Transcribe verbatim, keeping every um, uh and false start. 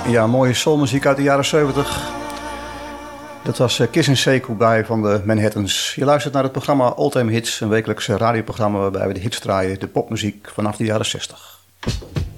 Ja, mooie soulmuziek uit de jaren zeventig. Dat was uh, Kiss and Say Goodbye van de Manhattans. Je luistert naar het programma All Time Hits, een wekelijks radioprogramma waarbij we de hits draaien, de popmuziek vanaf de jaren zestig.